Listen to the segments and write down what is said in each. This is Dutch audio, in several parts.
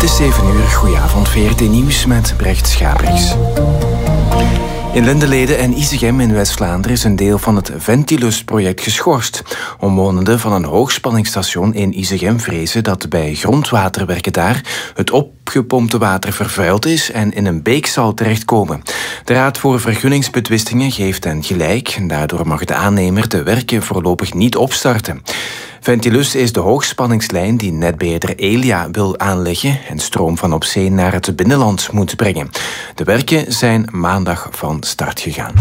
is 7 uur. Goedenavond, VRT Nieuws met Brecht Schabriks. In Lindeleden en Isegem in West-Vlaanderen is een deel van het Ventilus-project geschorst. Omwonenden van een hoogspanningsstation in Isegem vrezen dat bij grondwaterwerken daar het opgepompte water vervuild is en in een beek zal terechtkomen. De Raad voor Vergunningsbetwistingen geeft hen gelijk. Daardoor mag de aannemer de werken voorlopig niet opstarten. Ventilus is de hoogspanningslijn die netbeheerder Elia wil aanleggen en stroom van op zee naar het binnenland moet brengen. De werken zijn maandag van start gegaan.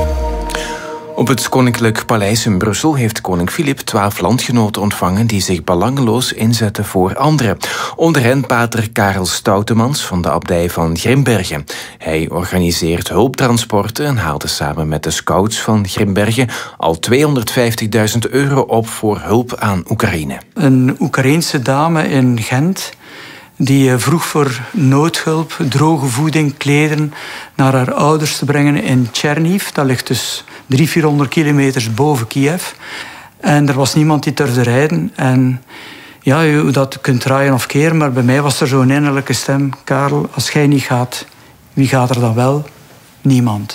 Op het Koninklijk Paleis in Brussel heeft koning Filip 12 landgenoten ontvangen die zich belangeloos inzetten voor anderen. Onder hen pater Karel Stoutemans van de abdij van Grimbergen. Hij organiseert hulptransporten en haalde samen met de scouts van Grimbergen al €250.000 op voor hulp aan Oekraïne. Een Oekraïense dame in Gent die vroeg voor noodhulp, droge voeding, kleden naar haar ouders te brengen in Tcherniv. Dat ligt dus 300-400 kilometers boven Kiev. En er was niemand die durfde rijden. En ja, hoe dat kunt draaien of keren, maar bij mij was er zo'n innerlijke stem. Karel, als jij niet gaat, wie gaat er dan wel? Niemand.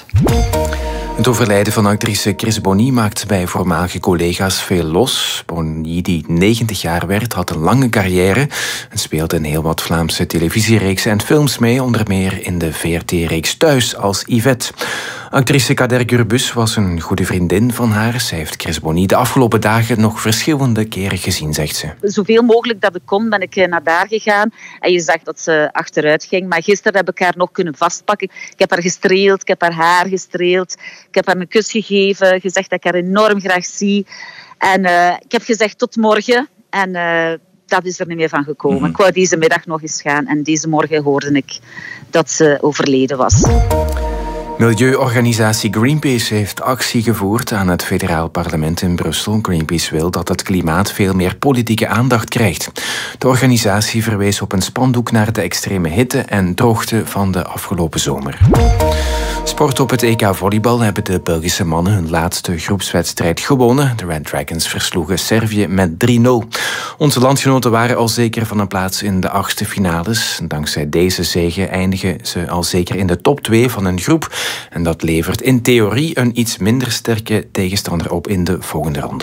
Het overlijden van actrice Chris Bonny maakt bij voormalige collega's veel los. Bonny, die 90 jaar werd, had een lange carrière en speelde in heel wat Vlaamse televisiereeksen en films mee, onder meer in de VRT-reeks Thuis als Yvette. Actrice Kader Gurbus was een goede vriendin van haar. Zij heeft Chris Bonny de afgelopen dagen nog verschillende keren gezien, zegt ze. Zoveel mogelijk dat ik kon, ben ik naar daar gegaan. En je zag dat ze achteruit ging. Maar gisteren heb ik haar nog kunnen vastpakken. Ik heb haar gestreeld, ik heb haar haar gestreeld. Ik heb haar een kus gegeven, gezegd dat ik haar enorm graag zie. En ik heb gezegd tot morgen. En dat is er niet meer van gekomen. Ik wou deze middag nog eens gaan. En deze morgen hoorde ik dat ze overleden was. Milieuorganisatie Greenpeace heeft actie gevoerd aan het federaal parlement in Brussel. Greenpeace wil dat het klimaat veel meer politieke aandacht krijgt. De organisatie verwees op een spandoek naar de extreme hitte en droogte van de afgelopen zomer. Sport op het EK volleybal hebben de Belgische mannen hun laatste groepswedstrijd gewonnen. De Red Dragons versloegen Servië met 3-0. Onze landgenoten waren al zeker van een plaats in de 8e finales. Dankzij deze zege eindigen ze al zeker in de top 2 van hun groep. En dat levert in theorie een iets minder sterke tegenstander op in de volgende ronde.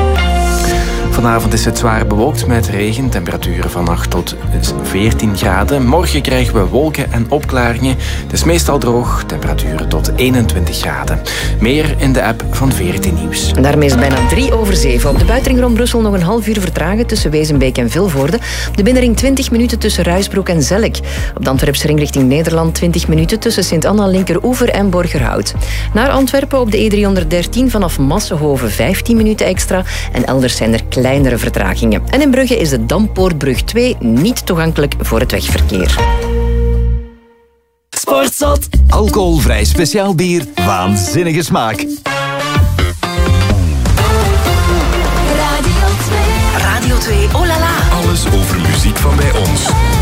Vanavond is het zwaar bewolkt met regen, temperaturen van 8 tot 14 graden. Morgen krijgen we wolken en opklaringen. Het is meestal droog, temperaturen tot 21 graden. Meer in de app van VRT Nieuws. Daarmee is het bijna 6:03. Op de buitenring rond Brussel nog een half uur vertragen tussen Wezenbeek en Vilvoorde. Op de binnenring 20 minuten tussen Ruisbroek en Zelk. Op de Antwerpse ring richting Nederland 20 minuten tussen Sint-Anna, Linkeroever en Borgerhout. Naar Antwerpen op de E313 vanaf Massenhoven 15 minuten extra. En elders zijn er kleinere vertragingen. En in Brugge is de Dampoortbrug 2 niet toegankelijk voor het wegverkeer. Sportzot. Alcoholvrij speciaal bier. Waanzinnige smaak. Radio 2. Radio 2, oh la la. Alles over muziek van bij ons.